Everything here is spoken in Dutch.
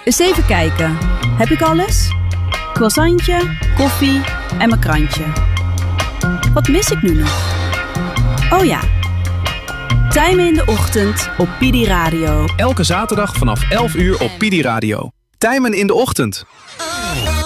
Eens even kijken. Heb ik alles? Croissantje, koffie en mijn krantje. Wat mis ik nu nog? Oh ja. Tijmen in de ochtend op Pidi Radio. Elke zaterdag vanaf 11 uur op Pidi Radio. Tijmen in de ochtend.